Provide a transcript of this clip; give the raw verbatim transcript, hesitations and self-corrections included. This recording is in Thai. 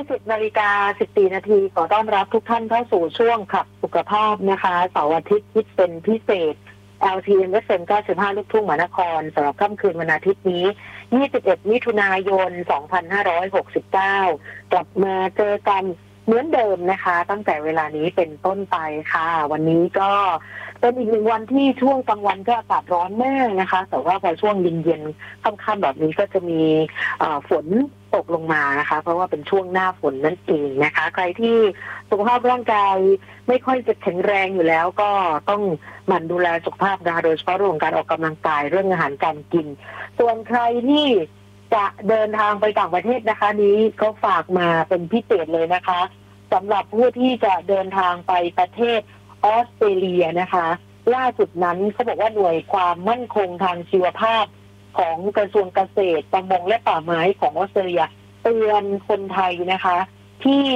สิบนาฬิกาสิบสี่นาทีขอต้อนรับทุกท่านเข้าสู่ช่วงขับสุขภาพนะคะเสาร์อาทิตย์คิดเป็นพิเศษ แอล ที เอ็ม เอฟ เอ็ม เก้าสิบห้า ลูกทุ่งมหานครสำหรับค่ำคืนวันอาทิตย์นี้ยี่สิบเอ็ดมิถุนายนสองพันห้าร้อยหกสิบเก้ากลับมาเจอกันเหมือนเดิมนะคะตั้งแต่เวลานี้เป็นต้นไปค่ะวันนี้ก็เป็นอีกหนึ่งวันที่ช่วงกลางวันก็อากาศร้อนมากนะคะแต่ว่าพอช่วงเย็นๆค่ำๆแบบนี้ก็จะมีฝนตกลงมานะคะเพราะว่าเป็นช่วงหน้าฝนนั่นเองนะคะใครที่สุขภาพร่างกายไม่ค่อยจะแข็งแรงอยู่แล้วก็ต้องหมั่นดูแลสุขภาพนะคะโดยเฉพาะเรื่องการออกกำลังกายเรื่องอาหารการกินส่วนใครที่จะเดินทางไปต่างประเทศนะคะนี้ก็ฝากมาเป็นพิเศษเลยนะคะสำหรับผู้ที่จะเดินทางไปประเทศออสเตรเลียนะคะล่าสุดนั้นเขาบอกว่าหน่วยความมั่นคงทางชีวภาพของกระทรวงเกษตรประมงและป่าไม้ของออสเตรเลียเตือนคนไทยนะคะที่